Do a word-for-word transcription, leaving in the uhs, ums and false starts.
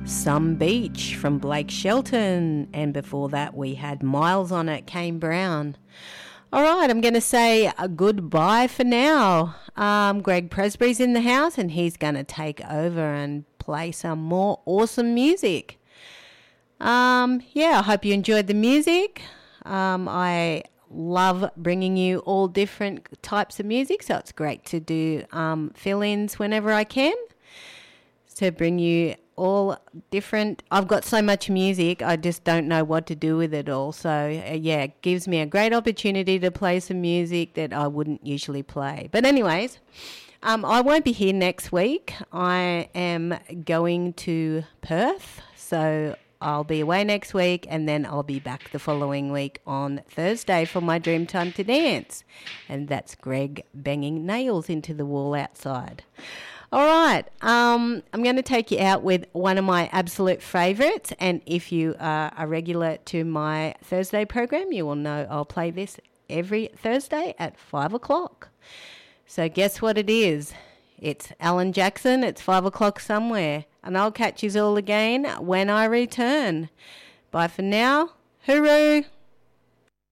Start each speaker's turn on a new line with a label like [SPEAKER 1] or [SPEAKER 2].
[SPEAKER 1] Some Beach from Blake Shelton, and before that we had Miles on it, Kane Brown. All right, I'm going to say a goodbye for now. Um, Greg Presbury's in the house and he's going to take over and play some more awesome music. Um, yeah, I hope you enjoyed the music. Um, I love bringing you all different types of music, so it's great to do um, fill-ins whenever I can, to bring you all different. I've got so much music, I just don't know what to do with it all. So, uh, yeah, it gives me a great opportunity to play some music that I wouldn't usually play. But anyways, um, I won't be here next week. I am going to Perth, so I'll be away next week, and then I'll be back the following week on Thursday for my Dreamtime to Dance. And that's Greg banging nails into the wall outside. All right, um, I'm going to take you out with one of my absolute favourites, and if you are a regular to my Thursday program, you will know I'll play this every Thursday at five o'clock. So guess what it is? It's Alan Jackson. It's five o'clock somewhere, and I'll catch you all again when I return. Bye for now. Hooroo!